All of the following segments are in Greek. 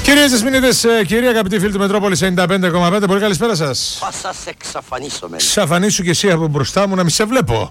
Κυρίες και Μηνύδες, κυρία αγαπητοί φίλοι του Μετρόπολης 95,5, πολύ καλησπέρα σας. Θα σας εξαφανίσω, μεν. Ξαφανίσου και εσύ από μπροστά μου να μη σε βλέπω.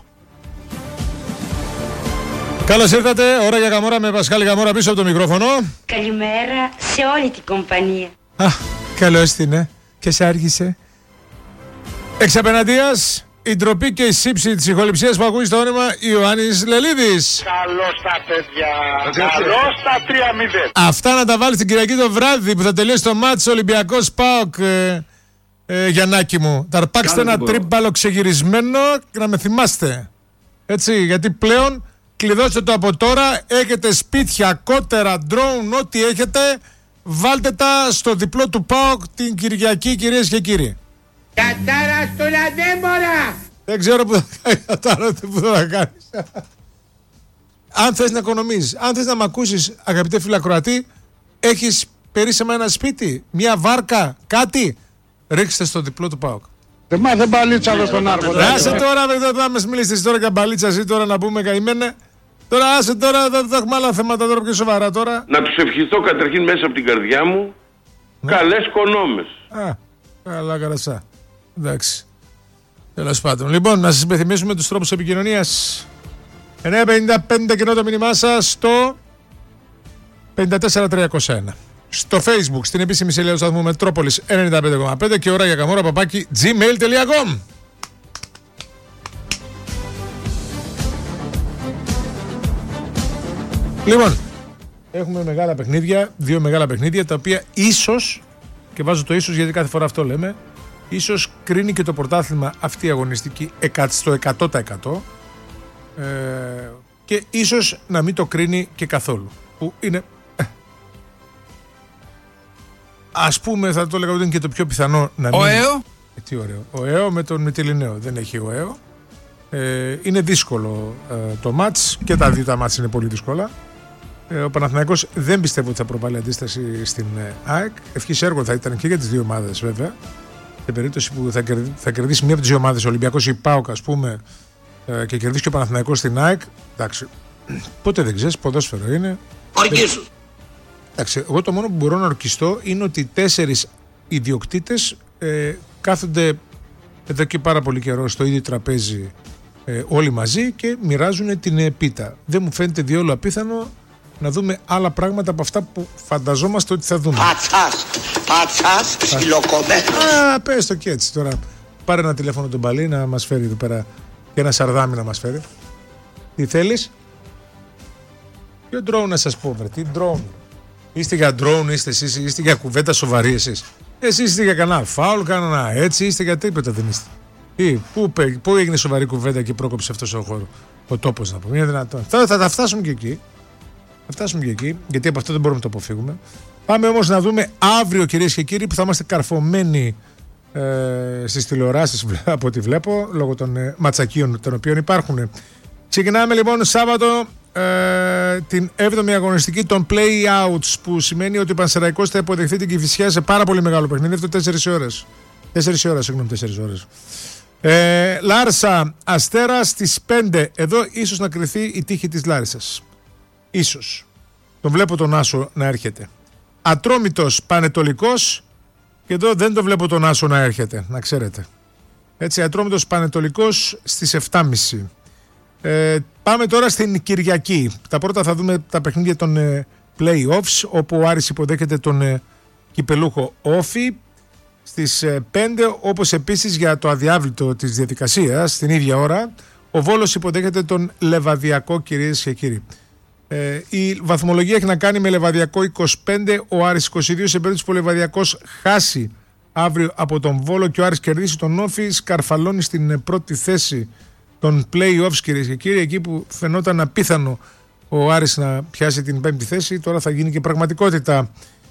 Καλώς ήρθατε, ώρα για Γαμόρα με Πασχάλη Γαμόρα πίσω από το μικρόφωνο. Καλημέρα σε όλη την κομπανία. Α, καλώς την, και σε άργησε. Εξ απέναντίας, η ντροπή και η σύψη της ηχοληψίας που ακούει στο όνομα Ιωάννης Λελίδης. Καλώς τα παιδιά, καλώς τα 3-0. Αυτά να τα βάλεις την Κυριακή το βράδυ που θα τελειώσει το μάτς Ολυμπιακός ΠΑΟΚ, Γιαννάκη μου. Θα αρπάξετε ένα τρίπαλο ξεγυρισμένο και να με θυμάστε. Έτσι, γιατί πλέον κλειδώστε το από τώρα. Έχετε σπίτια, κότερα, ντρόουν, ό,τι έχετε. Βάλτε τα στο διπλό του ΠΑΟΚ την Κυριακή, κυρίες και κύριοι. Κατάρα στον Αντέμπορα! Δεν ξέρω που θα κάνει κατάρα, που θα κάνεις. Αν θες να οικονομίζεις, αν θες να μ' ακούσεις, αγαπητέ φιλακροατή, έχεις περίσσεμα ένα σπίτι, μια βάρκα, κάτι, ρίξτε στο διπλό του ΠΑΟΚ. Δεν μάθε μπαλίτσα εδώ στον Άρβο. Άσε τώρα, δεν θα μας μιλήσεις τώρα για μπαλίτσα ή τώρα να πούμε καημένε. Τώρα άσε τώρα, δεν θα έχουμε άλλα θέματα τώρα πιο σοβαρά τώρα. Να τους ευχηθώ καταρχήν μέσα από την καρδιά μου καλές κονόμες. Α, καλά καρασά. Εντάξει. Τέλος πάντων. Λοιπόν, να σας υπενθυμίσουμε τους τρόπους επικοινωνίας. 955 κοινό το μήνυμά σας στο 54301. Στο Facebook, στην επίσημη σελίδα του σταθμού Μετρόπολης 95,5 και ώρα για Γαμόρα παπάκι gmail.com. Λοιπόν, έχουμε μεγάλα παιχνίδια, δύο μεγάλα παιχνίδια τα οποία ίσως, και βάζω το ίσως γιατί κάθε φορά αυτό λέμε, ίσως κρίνει και το πρωτάθλημα αυτή η αγωνιστική στο 100%, και ίσως να μην το κρίνει και καθόλου, που είναι ας πούμε, θα το λέγαμε ότι είναι και το πιο πιθανό να μην... Ο ΕΟ. Τι ωραίο. Ο ΕΟ με τον Μυτιληναίο. Δεν έχει ο ΕΟ. Είναι δύσκολο το μάτς, και τα δύο τα μάτς είναι πολύ δύσκολα. Ο Παναθηναϊκός δεν πιστεύω ότι θα προβάλλει αντίσταση στην ΑΕΚ. Ευχής έργο θα ήταν και για τις δύο ομάδες βέβαια. Σε περίπτωση που θα κερδίσει μία από τις δύο ομάδες, ο Ολυμπιακός ή ΠΑΟΚ, ας πούμε, και κερδίσει και ο Παναθηναϊκός στην ΑΕΚ. Εντάξει, πότε δεν ξέρεις, ποδόσφαιρο είναι. Ορκίσου. Εντάξει, εγώ το μόνο που μπορώ να ορκιστώ είναι ότι 4 ιδιοκτήτες κάθονται εδώ και πάρα πολύ καιρό στο ίδιο τραπέζι, όλοι μαζί, και μοιράζουν την πίτα. Δεν μου φαίνεται διόλου απίθανο να δούμε άλλα πράγματα από αυτά που φανταζόμαστε ότι θα δούμε. Πατσάς, ψιλοκομμένος. Πες το και έτσι τώρα. Πάρε ένα τηλέφωνο τον Παλί να μας φέρει εδώ πέρα, και ένα σαρδάμι να μας φέρει. Τι θέλεις? Ποιο drone να σας πω, βρε, τι drone? Είστε για drone, είστε εσείς, είστε για κουβέντα σοβαρή εσείς? Εσείς είστε για κανένα φάουλ, κανένα έτσι, είστε για τίποτα δεν είστε. Πού έγινε σοβαρή κουβέντα και πρόκοψε αυτός ο χώρο, ο τόπος, να πούμε? Είναι δυνατόν? Θα φτάσουμε και εκεί. Θα φτάσουμε και εκεί, γιατί από αυτό δεν μπορούμε να το αποφύγουμε. Πάμε όμως να δούμε αύριο, κυρίες και κύριοι, που θα είμαστε καρφωμένοι στις τηλεοράσεις, από ό,τι βλέπω, λόγω των ματσακίων των οποίων υπάρχουν. Ξεκινάμε λοιπόν Σάββατο την 7η αγωνιστική των play-outs, που σημαίνει ότι ο Πανσεραϊκός θα υποδεχθεί την Κηφισιά σε πάρα πολύ μεγάλο παιχνίδι. Αυτό 4 ώρες. 4 ώρες. Λάρισα Αστέρα στις 5. Εδώ ίσως να κρυθεί η τύχη της Λάρισσας. Ίσως. Τον βλέπω τον Άσο να έρχεται. Ατρόμητος Πανετολικός, και εδώ δεν το βλέπω τον Άσο να έρχεται, να ξέρετε. Έτσι, Ατρόμητος Πανετολικός στις 7.30. Πάμε τώρα στην Κυριακή. Τα πρώτα θα δούμε τα παιχνίδια των play-offs, όπου ο Άρης υποδέχεται τον κυπελούχο Όφη στις 5, όπως επίσης για το αδιάβλητο της διαδικασίας στην ίδια ώρα ο Βόλος υποδέχεται τον Λεβαδιακό, κυρίες και κύριοι. Η βαθμολογία έχει να κάνει με Λεβαδιακό 25, ο Άρης 22. Σε περίπτωση που ο Λεβαδιακός χάσει αύριο από τον Βόλο και ο Άρης κερδίσει τον Όφη, σκαρφαλώνει στην πρώτη θέση των play-offs, κυρίες και κύριοι. Εκεί που φαινόταν απίθανο ο Άρης να πιάσει την 5η θέση, τώρα θα γίνει και πραγματικότητα.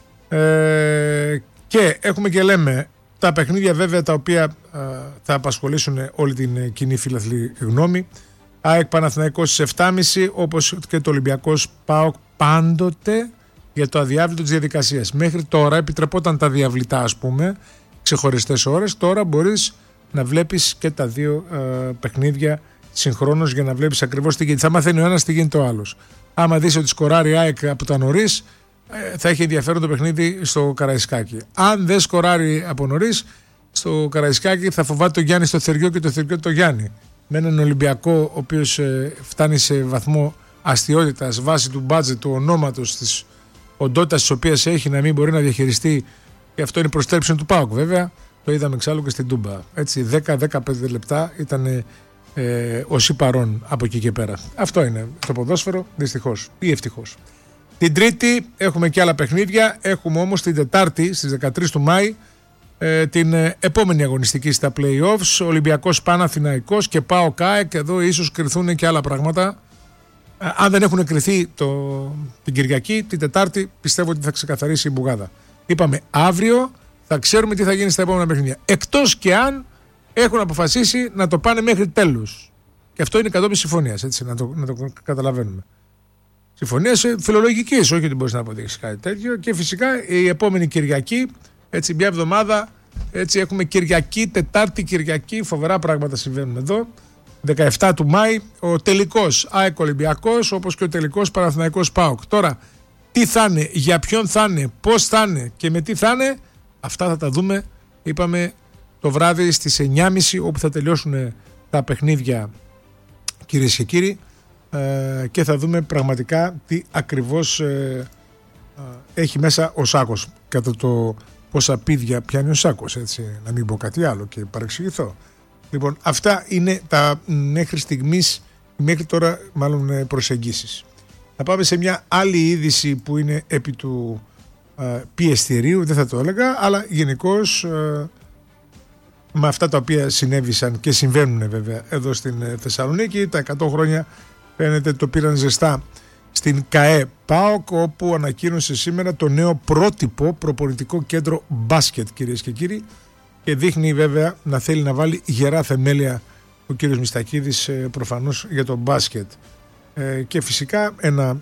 Και έχουμε και λέμε τα παιχνίδια βέβαια τα οποία θα απασχολήσουν όλη την κοινή φιλαθλή γνώμη. ΑΕΚ Παναθηναϊκός στις 7.30, όπως και το Ολυμπιακός ΠΑΟΚ, πάντοτε για το αδιάβλητο της διαδικασίας. Μέχρι τώρα επιτρεπόταν τα διαβλητά, ας πούμε, ξεχωριστές ώρες. Τώρα μπορείς να βλέπεις και τα δύο παιχνίδια συγχρόνως, για να βλέπεις ακριβώς τι γίνεται. Θα μαθαίνει ο ένας τι γίνεται ο άλλος. Άμα δεις ότι σκοράρει ΑΕΚ από τα νωρίς, θα έχει ενδιαφέρον το παιχνίδι στο Καραϊσκάκι. Αν δεν σκοράρει από νωρίς, στο Καραϊσκάκι θα φοβάται το Γιάννη στο Θεριό και το Θεριό το Γιάννη. Με έναν Ολυμπιακό ο οποίος φτάνει σε βαθμό αστιότητας βάσει του μπάτζετ, του ονόματος, της οντότητας της οποίας έχει, να μην μπορεί να διαχειριστεί, και αυτό είναι προστρέψεων του ΠΑΟΚ βέβαια. Το είδαμε εξάλλου και στην Τούμπα. Έτσι 10-15 λεπτά ήταν όσοι παρόν από εκεί και πέρα. Αυτό είναι το ποδόσφαιρο, δυστυχώς ή ευτυχώς. Την Τρίτη έχουμε και άλλα παιχνίδια. Έχουμε όμως την Τετάρτη στις 13 του Μάη την επόμενη αγωνιστική στα play-offs. Ολυμπιακός Παναθηναϊκός και ΠΑΟΚ ΑΕΚ. Εδώ ίσως κρυθούν και άλλα πράγματα. Αν δεν έχουν κρυθεί την Κυριακή, την Τετάρτη πιστεύω ότι θα ξεκαθαρίσει η μπουγάδα. Είπαμε αύριο θα ξέρουμε τι θα γίνει στα επόμενα παιχνίδια. Εκτός και αν έχουν αποφασίσει να το πάνε μέχρι τέλους. Και αυτό είναι κατόπιν συμφωνίας, έτσι, να το καταλαβαίνουμε. Συμφωνίας φιλολογικής, όχι ότι μπορείς να αποδείξεις κάτι τέτοιο. Και φυσικά η επόμενη Κυριακή, έτσι μια εβδομάδα, έτσι έχουμε Κυριακή, Τετάρτη, Κυριακή, φοβερά πράγματα συμβαίνουν εδώ. 17 του Μάη, ο τελικός ΑΕΚ Ολυμπιακός, όπως και ο τελικός Παναθηναϊκός ΠΑΟΚ. Τώρα, τι θα είναι, για ποιον θα είναι, πώς θα είναι και με τι θα είναι, αυτά θα τα δούμε, είπαμε, το βράδυ στις 9.30, όπου θα τελειώσουν τα παιχνίδια, κυρίες και κύριοι, και θα δούμε πραγματικά τι ακριβώς έχει μέσα ο Σάκος, κατά το πόσα πίδια πιάνει ο Σάκος, έτσι, να μην πω κάτι άλλο και παρεξηγηθώ. Λοιπόν, αυτά είναι τα μέχρι στιγμής, μέχρι τώρα μάλλον προσεγγίσεις. Θα πάμε σε μια άλλη είδηση που είναι επί του πιεστηρίου, δεν θα το έλεγα, αλλά γενικώς με αυτά τα οποία συνέβησαν και συμβαίνουν βέβαια εδώ στην Θεσσαλονίκη, τα 100 χρόνια φαίνεται το πήραν ζεστά στην ΚΑΕ ΠΑΟΚ, όπου ανακοίνωσε σήμερα το νέο πρότυπο προπονητικό κέντρο μπάσκετ, κυρίες και κύριοι, και δείχνει βέβαια να θέλει να βάλει γερά θεμέλια ο κύριος Μιστακίδης προφανώς για το μπάσκετ. Και φυσικά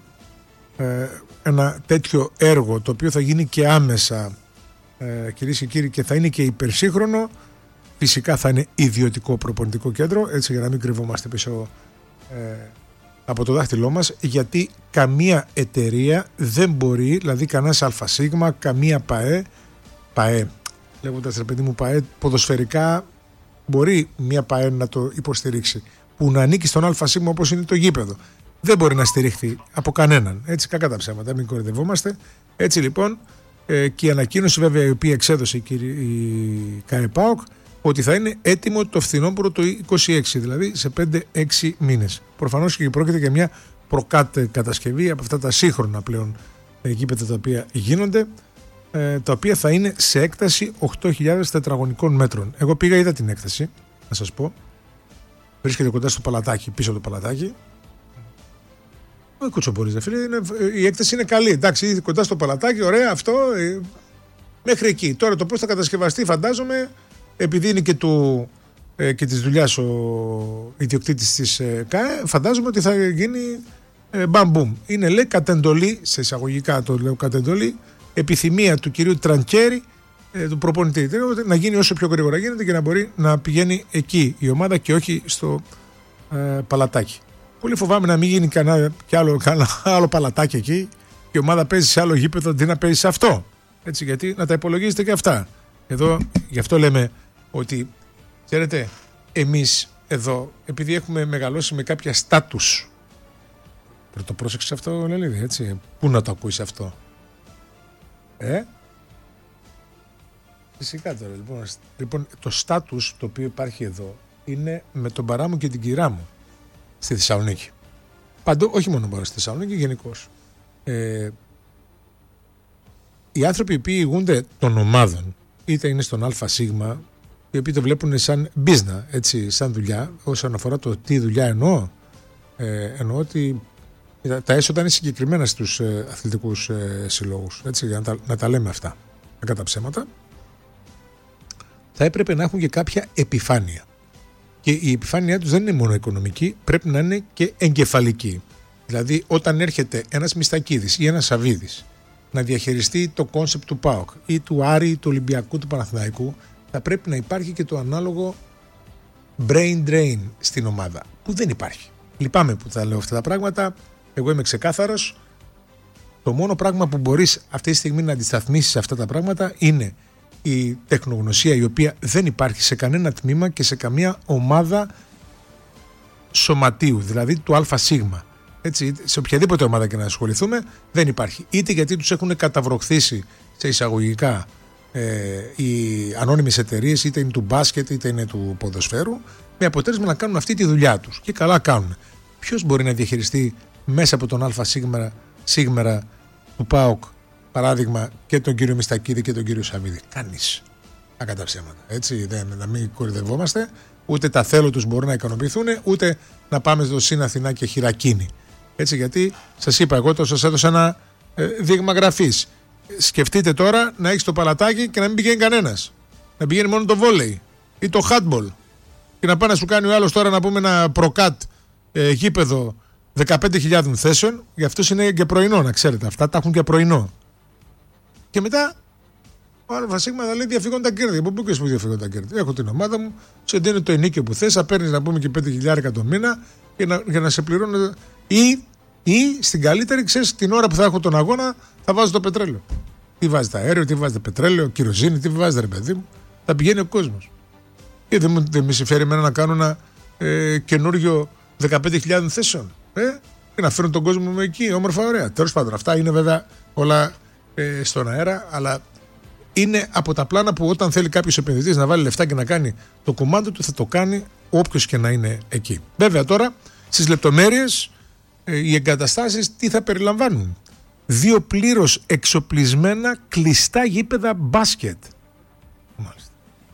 ένα τέτοιο έργο το οποίο θα γίνει και άμεσα, κυρίες και κύριοι, και θα είναι και υπερσύγχρονο, φυσικά θα είναι ιδιωτικό προπονητικό κέντρο, έτσι, για να μην κρυβόμαστε πίσω από το δάχτυλό μας, γιατί καμία εταιρεία δεν μπορεί, δηλαδή κανένας ΑΣ, καμία ΠΑΕ, λέγοντας ρε παιδί μου ΠΑΕ, ποδοσφαιρικά μπορεί μια ΠΑΕ να το υποστηρίξει, που να ανήκει στον ΑΣ όπως είναι το γήπεδο. Δεν μπορεί να στηριχθεί από κανέναν. Έτσι, κακά τα ψέματα, μην κορυδευόμαστε. Έτσι λοιπόν, και η ανακοίνωση βέβαια η οποία εξέδωσε η ΚΑΕ ΠΑΟΚ, ότι θα είναι έτοιμο το φθινόπωρο του 26, δηλαδή σε 5-6 μήνες. Προφανώς και πρόκειται για μια προκάτε κατασκευή από αυτά τα σύγχρονα πλέον γήπεδα τα οποία γίνονται, τα οποία θα είναι σε έκταση 8.000 τετραγωνικών μέτρων. Εγώ πήγα, είδα την έκταση, να σας πω. Βρίσκεται κοντά στο Παλατάκι, πίσω από το Παλατάκι. Όχι κουτσομπολίζε, φίλε, η έκταση είναι καλή. Εντάξει, κοντά στο Παλατάκι, ωραία αυτό, μέχρι εκεί. Τώρα το πώς θα κατασκευαστεί, φαντάζομαι, επειδή είναι και της δουλειάς ο ιδιοκτήτης της ΚΑΕ, φαντάζομαι ότι θα γίνει μπαμ-μπουμ. Είναι, λέει, κατεντολή, σε εισαγωγικά το λέω κατεντολή, επιθυμία του κυρίου Τρανκέρη, του προπονητή, να γίνει όσο πιο γρήγορα γίνεται και να μπορεί να πηγαίνει εκεί η ομάδα και όχι στο Παλατάκι. Πολύ φοβάμαι να μην γίνει κανένα άλλο Παλατάκι εκεί και η ομάδα παίζει σε άλλο γήπεδο αντί να παίζει σε αυτό. Έτσι, γιατί να τα υπολογίζετε και αυτά. Εδώ, γι' αυτό λέμε ότι, ξέρετε, εμείς εδώ, επειδή έχουμε μεγαλώσει με κάποια στάτους. Το πρόσεξες αυτό, Λελίδη, έτσι. Πού να το ακούεις αυτό? Φυσικά τώρα, λοιπόν, το στάτους το οποίο υπάρχει εδώ είναι με τον παρά μου και την κυρά μου στη Θεσσαλονίκη. Παντού, όχι μόνο στη Θεσσαλονίκη, γενικώς. Οι άνθρωποι οι οποίοι ηγούνται των ομάδων, είτε είναι στον ΑΣ, οι οποίοι το βλέπουν σαν business, έτσι, σαν δουλειά, όσον αφορά το τι δουλειά εννοώ ότι τα έσοδα είναι συγκεκριμένα στους αθλητικούς συλλόγους, έτσι, για να τα λέμε αυτά, κακά τα ψέματα, θα έπρεπε να έχουν και κάποια επιφάνεια. Και η επιφάνειά τους δεν είναι μόνο οικονομική, πρέπει να είναι και εγκεφαλική. Δηλαδή, όταν έρχεται ένας Μιστακίδης ή ένας Σαββίδης να διαχειριστεί το κόνσεπτ του ΠΑΟΚ ή του Άρη, του Ολυμπιακού, του Παναθηναϊκού, θα πρέπει να υπάρχει και το ανάλογο brain drain στην ομάδα, που δεν υπάρχει. Λυπάμαι που θα λέω αυτά τα πράγματα. Εγώ είμαι ξεκάθαρος. Το μόνο πράγμα που μπορείς αυτή τη στιγμή να αντισταθμίσεις αυτά τα πράγματα είναι η τεχνογνωσία, η οποία δεν υπάρχει σε κανένα τμήμα και σε καμία ομάδα σωματείου, δηλαδή του ΑΣ. Έτσι, σε οποιαδήποτε ομάδα και να ασχοληθούμε δεν υπάρχει. Είτε γιατί τους έχουν καταβροχθήσει σε εισαγωγικά οι ανώνυμες εταιρείες, είτε είναι του μπάσκετ είτε είναι του ποδοσφαίρου, με αποτέλεσμα να κάνουν αυτή τη δουλειά τους. Και καλά κάνουν. Ποιος μπορεί να διαχειριστεί μέσα από τον ΑΣ του ΠΑΟΚ, παράδειγμα, και τον κύριο Μιστακίδη και τον κύριο Σαββίδη? Κανείς. Ακατά ψέματα. Έτσι, να μην κορυδευόμαστε. Ούτε τα θέλω τους μπορούν να ικανοποιηθούν, ούτε να πάμε στο ΣΥΝ Αθηνά και Χειρακίνη. Έτσι, γιατί σας είπα, εγώ σας έδωσα ένα δείγμα γραφής. Σκεφτείτε τώρα να έχεις το παλατάκι και να μην πηγαίνει κανένας. Να πηγαίνει μόνο το βόλεϊ ή το χάτμπολ. Και να πάει να σου κάνει ο άλλος τώρα, να πούμε, ένα προκάτ γήπεδο 15.000 θέσεων. Για αυτούς είναι και πρωινό, να ξέρετε. Αυτά τα έχουν και πρωινό. Και μετά ο ΑΣ θα λέει διαφυγούν τα κέρδη. Από πού και που διαφυγούν τα κέρδη? Έχω την ομάδα μου, σε δίνει το ενίκιο που θες, θα παίρνεις, να πούμε, και 5.000 το μήνα για να σε πληρώνω. Ή στην καλύτερη, ξέρεις, την ώρα που θα έχω τον αγώνα θα βάζω το πετρέλαιο. Τι βάζετε αέριο, τι βάζετε πετρέλαιο, κυροζίνη, τι βάζετε, ρε παιδί μου? Θα πηγαίνει ο κόσμος. Και δεν με συμφέρει εμένα να κάνω ένα καινούριο 15.000 θέσεων. Και να φέρουν τον κόσμο με εκεί, όμορφα, ωραία. Τέλος πάντων, αυτά είναι βέβαια όλα στον αέρα, αλλά είναι από τα πλάνα που όταν θέλει κάποιος επενδυτής να βάλει λεφτά και να κάνει το κομμάτι του, θα το κάνει όποιος και να είναι εκεί. Βέβαια τώρα, στις λεπτομέρειες, οι εγκαταστάσεις τι θα περιλαμβάνουν? 2 πλήρως εξοπλισμένα κλειστά γήπεδα μπάσκετ. Μάλιστα.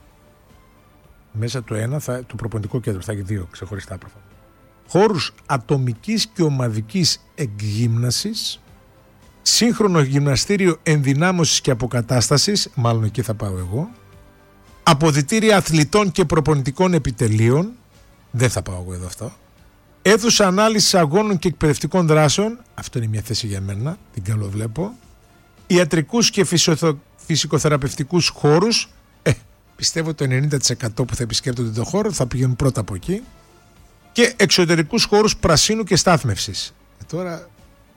Μέσα το ένα, το προπονητικό κέντρο, θα έχει 2 ξεχωριστά προφανώς. Χώρους ατομικής και ομαδικής εκγύμνασης, σύγχρονο γυμναστήριο ενδυνάμωσης και αποκατάστασης, μάλλον εκεί θα πάω εγώ, αποδυτήρια αθλητών και προπονητικών επιτελείων, δεν θα πάω εγώ εδώ αυτό, αίθουσα ανάλυσης αγώνων και εκπαιδευτικών δράσεων, αυτό είναι μια θέση για μένα, την καλοβλέπω, ιατρικούς και φυσικοθεραπευτικούς χώρους, πιστεύω το 90% που θα επισκέπτονται το χώρο θα πηγαίνουν πρώτα από εκεί, και εξωτερικούς χώρους πρασίνου και στάθμευσης. Τώρα,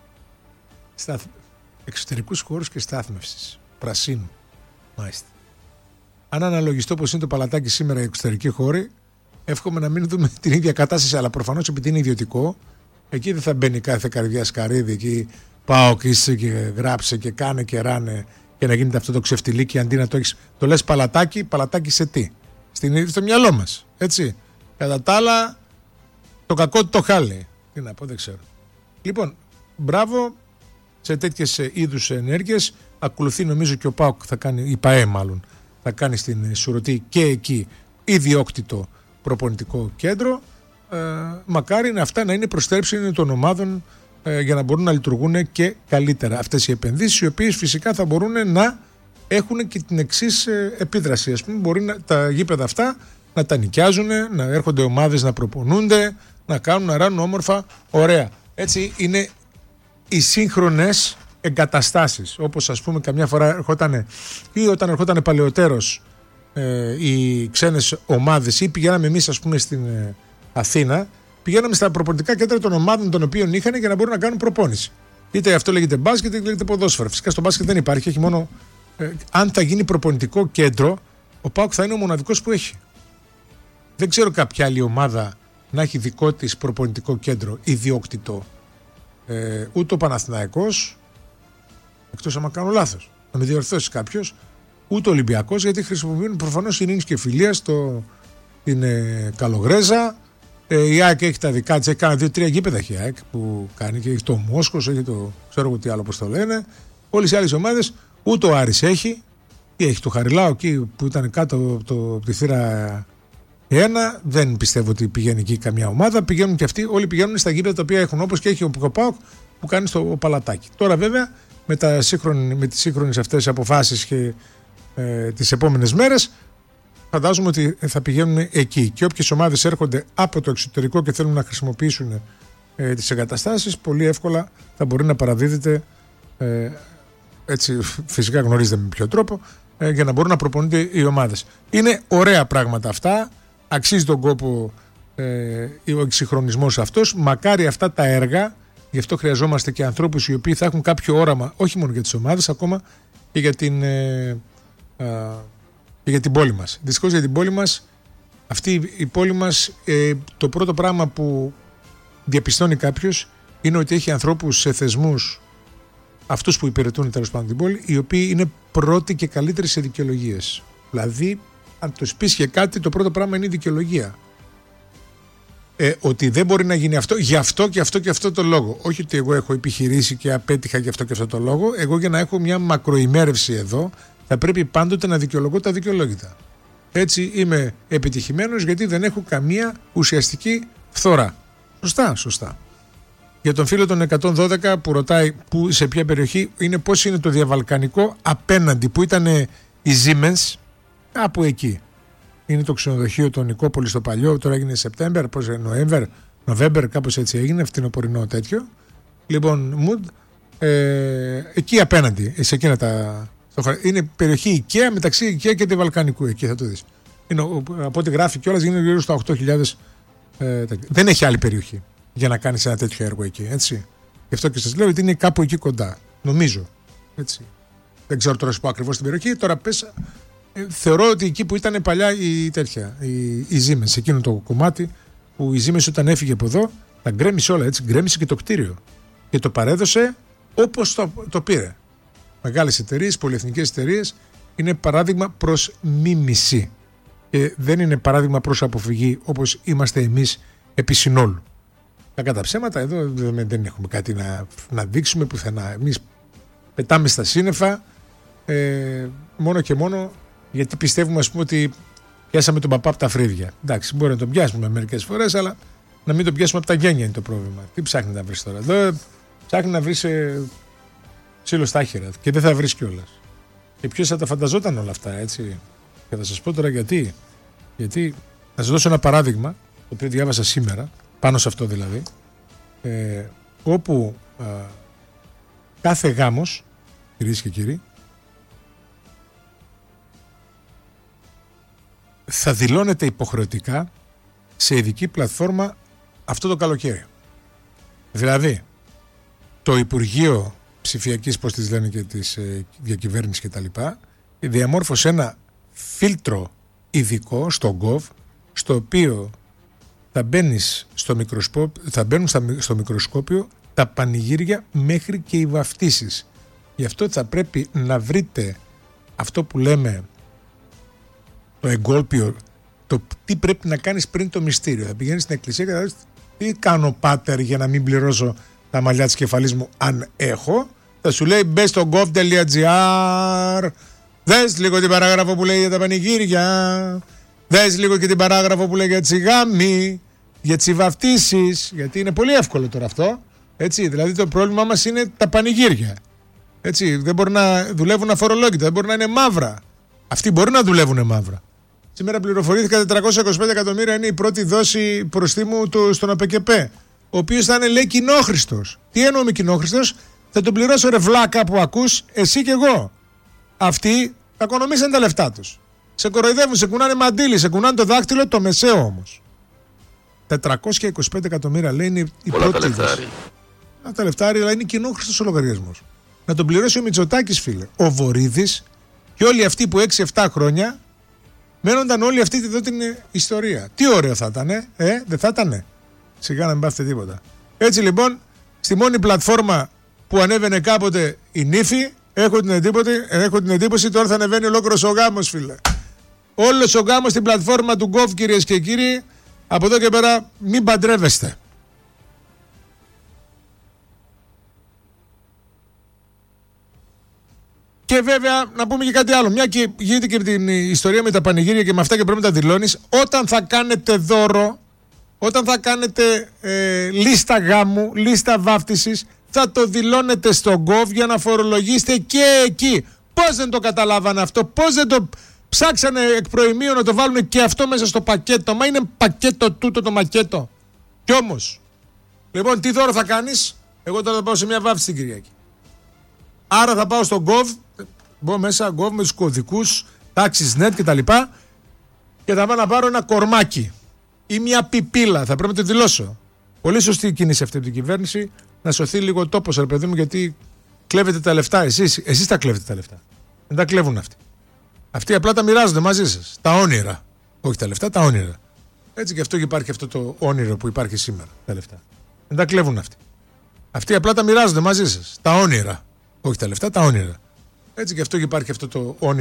εξωτερικούς χώρους και στάθμευσης πρασίνου, μάλιστα. Αν αναλογιστώ πως είναι το παλατάκι σήμερα οι εξωτερικοί χώροι, εύχομαι να μην δούμε την ίδια κατάσταση, αλλά προφανώς επειδή είναι ιδιωτικό, εκεί δεν θα μπαίνει κάθε καρδιά σκαρίδι, εκεί πάω και είσαι και γράψε και κάνε και ράνε και να γίνεται αυτό το ξεφτιλίκι, αντί να το έχεις, το λες παλατάκι σε τι? Στο μυαλό μας, έτσι. Κατά τα άλλα, το κακό το χάλι. Τι να πω, δεν ξέρω. Λοιπόν, μπράβο σε τέτοιες είδους ενέργειες. Ακολουθεί νομίζω και ο ΠΑΟΚ θα κάνει, η ΠΑΕ μάλλον, θα κάνει στην Σουρωτή και εκεί ιδιόκτητο προπονητικό κέντρο. Μακάρι αυτά να είναι προστρέψη των ομάδων για να μπορούν να λειτουργούν και καλύτερα αυτές οι επενδύσεις, οι οποίες φυσικά θα μπορούν να έχουν και την εξής επίδραση. Ας πούμε, μπορεί τα γήπεδα αυτά να τα νοικιάζουν, να έρχονται ομάδες να προπονούνται, να κάνουν, να ράνουν όμορφα, ωραία. Έτσι είναι οι σύγχρονες εγκαταστάσεις. Όπως, ας πούμε, καμιά φορά ερχόταν, ή όταν ερχόταν παλαιοτέρως οι ξένες ομάδες, ή πηγαίναμε εμείς, ας πούμε, στην Αθήνα, πηγαίναμε στα προπονητικά κέντρα των ομάδων των οποίων είχαν για να μπορούν να κάνουν προπόνηση. Είτε αυτό λέγεται μπάσκετ, είτε λέγεται ποδόσφαιρο. Φυσικά στο μπάσκετ δεν υπάρχει, έχει μόνο. Αν θα γίνει προπονητικό κέντρο, ο ΠΑΟΚ θα είναι ο μοναδικός που έχει. Δεν ξέρω κάποια άλλη ομάδα να έχει δικό της προπονητικό κέντρο ιδιόκτητο. Ούτε ο Παναθηναϊκός, εκτός άμα κάνω λάθος, να με διορθώσει κάποιος, ούτε ο Ολυμπιακός, γιατί χρησιμοποιούν προφανώς ειρήνης και φιλίας την Καλογρέζα. Η ΑΕΚ έχει τα δικά της, έχει κάνει 2-3 γήπεδα έχει η ΑΕΚ που κάνει, και έχει το Μόσκος, έχει το ξέρω εγώ τι άλλο πώς το λένε. Όλες οι άλλες ομάδες, ούτε ο Άρης έχει, ή έχει το Χαριλάο εκεί που ήταν κάτω από τη θύρα 1, δεν πιστεύω ότι πηγαίνει εκεί καμιά ομάδα. Πηγαίνουν και αυτοί, όλοι πηγαίνουν στα γήπεδα τα οποία έχουν, όπως και έχει ο ΠΑΟΚ που κάνει στο παλατάκι. Τώρα βέβαια με τις σύγχρονες αυτές αποφάσεις και τις επόμενες μέρες φαντάζομαι ότι θα πηγαίνουν εκεί. Και όποιες ομάδες έρχονται από το εξωτερικό και θέλουν να χρησιμοποιήσουν τις εγκαταστάσεις, πολύ εύκολα θα μπορεί να παραδίδεται, έτσι φυσικά γνωρίζετε με ποιο τρόπο, για να μπορούν να προπονούνται οι ομάδες. Είναι ωραία πράγματα αυτά. Αξίζει τον κόπο ο εξυγχρονισμός αυτός. Μακάρι αυτά τα έργα Γι' αυτό χρειαζόμαστε και ανθρώπους οι οποίοι θα έχουν κάποιο όραμα, όχι μόνο για τις ομάδες, ακόμα και για την πόλη μας. Δυστυχώς για την πόλη μας, αυτή η πόλη μας, το πρώτο πράγμα που διαπιστώνει κάποιος είναι ότι έχει ανθρώπους σε θεσμούς, αυτούς που υπηρετούν τέλος πάντων την πόλη, οι οποίοι είναι πρώτοι και καλύτεροι σε δικαιολογίες. Δηλαδή, αν τους πεις και κάτι, το πρώτο πράγμα είναι η δικαιολογία. Ότι δεν μπορεί να γίνει αυτό, γι' αυτό και αυτό και αυτό το λόγο. Όχι ότι εγώ έχω επιχειρήσει και απέτυχα γι' αυτό και αυτό το λόγο. Εγώ για να έχω μια μακροημέρευση εδώ, θα πρέπει πάντοτε να δικαιολογώ τα δικαιολόγητα. Έτσι είμαι επιτυχημένος, γιατί δεν έχω καμία ουσιαστική φθορά. Σωστά. Για τον φίλο των 112 που ρωτάει που, σε ποια περιοχή είναι, πώς είναι το διαβαλκανικό απέναντι που ήταν η Siemens, κάπου εκεί. Είναι το ξενοδοχείο του Νικόπολη στο παλιό, τώρα έγινε Σεπτέμβρη, Νοβέμβρη, κάπως έτσι έγινε, φθινοπορεινό τέτοιο. Λοιπόν, εκεί απέναντι, σε εκείνα είναι περιοχή IKEA, μεταξύ IKEA και διαβαλκανικού, εκεί θα το δεις. Από ό,τι γράφει κιόλας γίνεται γύρω στα 8.000. Δεν έχει άλλη περιοχή για να κάνεις ένα τέτοιο έργο εκεί, έτσι. Γι' αυτό και σας λέω ότι είναι κάπου εκεί κοντά, νομίζω. Έτσι. Δεν ξέρω τώρα σου πω ακριβώς την περιοχή, τώρα πες. Θεωρώ ότι εκεί που ήταν παλιά η Siemens, εκείνο το κομμάτι που η Siemens όταν έφυγε από εδώ τα γκρέμισε όλα, έτσι, γκρέμισε και το κτίριο και το παρέδωσε όπως το πήρε. Μεγάλες εταιρείες, πολυεθνικές εταιρείες, είναι παράδειγμα προς μίμηση και δεν είναι παράδειγμα προς αποφυγή όπως είμαστε εμείς επί συνόλου. Κακά τα ψέματα, εδώ δεν έχουμε κάτι να δείξουμε πουθενά. Εμείς πετάμε στα σύννεφα μόνο και μόνο γιατί πιστεύουμε, ας πούμε, ότι πιάσαμε τον παπά από τα φρύδια. Εντάξει, μπορεί να τον πιάσουμε μερικές φορές, αλλά να μην τον πιάσουμε από τα γένια είναι το πρόβλημα. Τι ψάχνει να βρεις τώρα? Εδώ ψάχνει να βρεις ξύλο στα άχυρα και δεν θα βρεις κιόλας. Και ποιος θα τα φανταζόταν όλα αυτά, έτσι. Και θα σας πω τώρα γιατί. Γιατί θα σας δώσω ένα παράδειγμα, το οποίο διάβασα σήμερα, πάνω σε αυτό δηλαδή, όπου κάθε γάμος, κυρίες και κύριοι, θα δηλώνεται υποχρεωτικά σε ειδική πλατφόρμα αυτό το καλοκαίρι. Δηλαδή, το Υπουργείο Ψηφιακής, πώς τις λένε, και της διακυβέρνησης κτλ., διαμόρφωσε ένα φίλτρο ειδικό στο Gov, στο οποίο θα μπαίνουν στο μικροσκόπιο τα πανηγύρια μέχρι και οι βαφτίσεις. Γι' αυτό θα πρέπει να βρείτε αυτό που λέμε το εγκόλπιο, το τι πρέπει να κάνεις πριν το μυστήριο. Θα πηγαίνεις στην εκκλησία και θα δεις τι κάνω, πάτερ, για να μην πληρώσω τα μαλλιά της κεφαλής μου, αν έχω. Θα σου λέει μπες στο gov.gr, δες λίγο την παράγραφο που λέει για τα πανηγύρια, δες λίγο και την παράγραφο που λέει για τις γάμοι, για τις βαφτίσεις, γιατί είναι πολύ εύκολο τώρα αυτό. Έτσι, δηλαδή το πρόβλημά μας είναι τα πανηγύρια. Έτσι, δεν μπορεί να δουλεύουν αφορολόγητα, δεν μπορεί να είναι μαύρα. Αυτοί μπορεί να δουλεύουν μαύρα. Σήμερα πληροφορήθηκα 425 εκατομμύρια είναι η πρώτη δόση προστίμου στον ΑΠΚΠ, ο οποίος θα είναι, λέει, κοινόχρηστος. Τι εννοώ με κοινόχρηστος? Θα τον πληρώσω, ρε βλάκα που ακούς, εσύ και εγώ. Αυτοί θα οικονομήσαν τα λεφτά τους. Σε κοροϊδεύουν, σε κουνάνε μαντίλι, σε κουνάνε το δάχτυλο, το μεσαίο όμως. 425 εκατομμύρια, λέει, είναι η πρώτη δόση. Τα λεφτάρι, αλλά είναι κοινόχρηστος ο λογαριασμός. Να τον πληρώσει ο Μητσοτάκης, φίλε. Ο Βορίδης και όλοι αυτοί που 6-7 χρόνια μένονταν όλη αυτή εδώ την ιστορία. Τι ωραίο θα ήταν, δεν θα ήταν? Σιγά να μην πάθετε τίποτα. Έτσι λοιπόν, στη μόνη πλατφόρμα που ανέβαινε κάποτε η νύφη, έχω την εντύπωση τώρα θα ανεβαίνει ολόκληρος ο γάμος, φίλε. Όλος ο γάμος στην πλατφόρμα του Gov, κυρίες και κύριοι. Από εδώ και πέρα μην παντρεύεστε. Και βέβαια να πούμε και κάτι άλλο. Μια και γίνεται και την ιστορία με τα πανηγύρια και με αυτά και πρέπει να τα δηλώνεις. Όταν θα κάνετε δώρο, όταν θα κάνετε λίστα γάμου, λίστα βάφτισης, θα το δηλώνετε στο Gov για να φορολογήσετε και εκεί. Πώς δεν το καταλάβανε αυτό? Πώς δεν το ψάξανε εκ προημίου να το βάλουν και αυτό μέσα στο πακέτο? Μα είναι πακέτο τούτο το μακέτο. Κι όμως, λοιπόν, τι δώρο θα κάνεις? Εγώ τώρα θα πάω σε μια βάφτιση την Κυριακή. Άρα θα πάω στο Gov, μπω μέσα Gov με τους κωδικούς, τάξεις net και τα λοιπά, και θα πάω να πάρω ένα κορμάκι ή μια πιπίλα, θα πρέπει να το δηλώσω. Πολύ σωστή κίνηση αυτή από την κυβέρνηση, να σωθεί λίγο ο τόπος, ρε παιδί μου, γιατί κλέβετε τα λεφτά. Εσείς τα κλέβετε τα λεφτά. Δεν τα κλέβουν αυτοί. Αυτοί απλά τα μοιράζονται μαζί σας. Τα όνειρα. Όχι τα λεφτά, τα όνειρα. Έτσι και αυτό υπάρχει αυτό το όνειρο που υπάρχει σήμερα. Τα λεφτά. Δεν τα κλέβουν αυτοί. Αυτοί απλά τα μοιράζονται μαζί σας. Τα όνειρα. Όχι τα λεφτά, τα όνειρα. Έτσι και αυτό υπάρχει αυτό το όνειρο.